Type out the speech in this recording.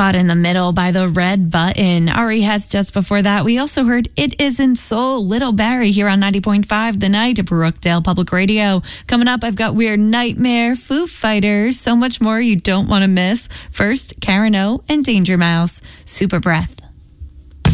Caught in the Middle by the Red Button. Ari Hess just before that. We also heard It Isn't Soul, Little Barry here on 90.5 The Night, Brookdale Public Radio. Coming up, I've got Weird Nightmare, Foo Fighters, so much more you don't want to miss. First, Karen O and Danger Mouse, Super Breath.